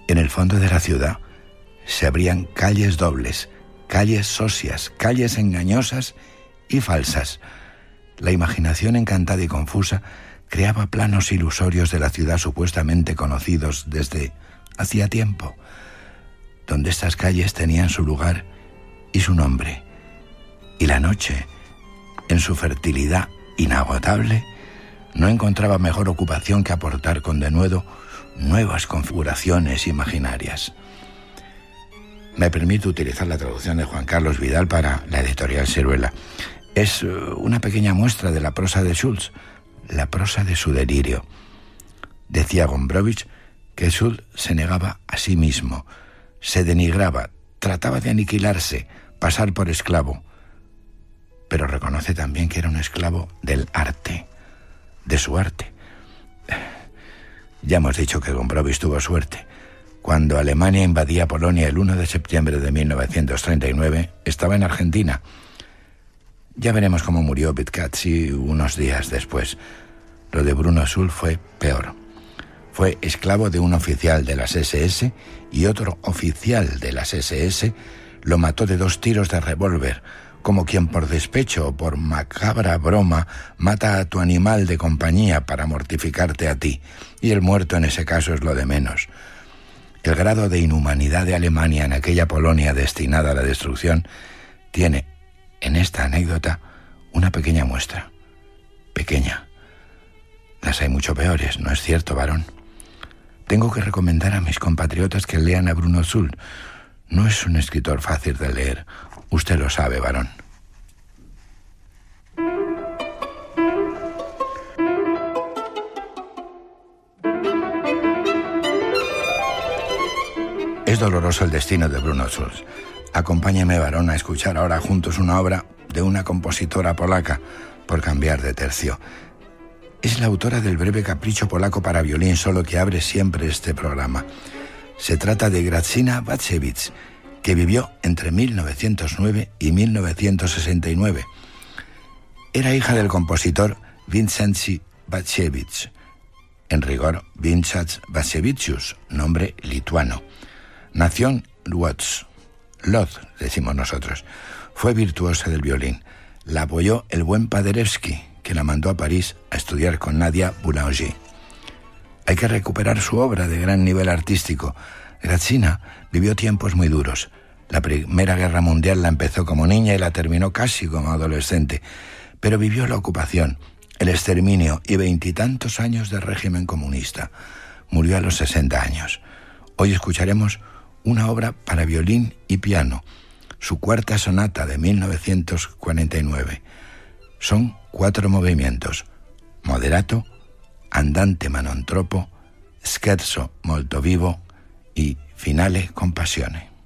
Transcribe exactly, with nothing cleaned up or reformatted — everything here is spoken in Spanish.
En el fondo de la ciudad se abrían calles dobles, calles sosias, calles engañosas y falsas. La imaginación encantada y confusa creaba planos ilusorios de la ciudad supuestamente conocidos desde hacía tiempo, donde estas calles tenían su lugar y su nombre. Y la noche, en su fertilidad inagotable, no encontraba mejor ocupación que aportar con denuedo nuevas configuraciones imaginarias. Me permito utilizar la traducción de Juan Carlos Vidal para la editorial Siruela. Es una pequeña muestra de la prosa de Schulz, la prosa de su delirio. Decía Gombrowicz que Schulz se negaba a sí mismo, se denigraba, trataba de aniquilarse, pasar por esclavo, pero reconoce también que era un esclavo del arte, de su arte. Ya hemos dicho que Gombrowicz tuvo suerte. Cuando Alemania invadía Polonia el primero de septiembre de mil novecientos treinta y nueve, estaba en Argentina. Ya veremos cómo murió Vitkazy unos días después. Lo de Bruno Schulz fue peor. Fue esclavo de un oficial de las ese ese y otro oficial de las ese ese lo mató de dos tiros de revólver, como quien por despecho o por macabra broma mata a tu animal de compañía para mortificarte a ti, y el muerto en ese caso es lo de menos. El grado de inhumanidad de Alemania en aquella Polonia destinada a la destrucción tiene, en esta anécdota, una pequeña muestra. Pequeña. Las hay mucho peores, ¿no es cierto, varón? Tengo que recomendar a mis compatriotas que lean a Bruno Schulz. No es un escritor fácil de leer. Usted lo sabe, varón. Es doloroso el destino de Bruno Schulz. Acompáñeme, varón, a escuchar ahora juntos una obra de una compositora polaca, por cambiar de tercio. Es la autora del breve capricho polaco para violín solo que abre siempre este programa. Se trata de Grażyna Bacewicz, que vivió entre mil novecientos nueve y mil novecientos sesenta y nueve. Era hija del compositor Vincenty Bacewicz, en rigor Vincent Bacevicius, nombre lituano. Nació en Łódź, Lodz, decimos nosotros. Fue virtuosa del violín. La apoyó el buen Paderewski, que la mandó a París a estudiar con Nadia Boulanger. Hay que recuperar su obra de gran nivel artístico. Grażyna vivió tiempos muy duros. La Primera Guerra Mundial la empezó como niña y la terminó casi como adolescente, pero vivió la ocupación, el exterminio y veintitantos años de régimen comunista. Murió a los sesenta años. Hoy escucharemos una obra para violín y piano, su cuarta sonata de mil novecientos cuarenta y nueve. Son cuatro movimientos: moderato, andante ma non troppo, scherzo molto vivo y finale con passione.